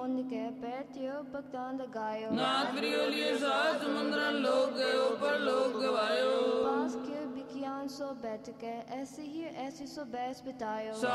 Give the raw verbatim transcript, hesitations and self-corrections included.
मोन के पैत्यो भक्तान लगायो नाथ प्रियो लिए सात समुद्रन लोग गयो पर लोग गवायो पास के बिकियान सो बैठ के ऐसे ही ऐसी सो बैस बितायो